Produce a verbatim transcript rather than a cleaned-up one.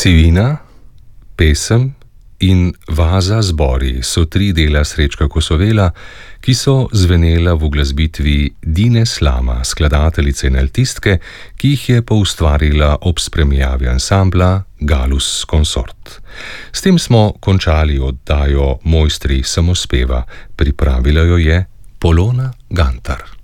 Sivina, pesem in vaza zbori so tri dela Srečka Kosovela, ki so zvenela v uglasbitvi Dine Slama, skladateljice in altistke, ki jih je poustvarila ob spremljavi ansambla Galus Consort. S tem smo končali oddajo Mojstri samospeva, pripravila jo je Polona Gantar.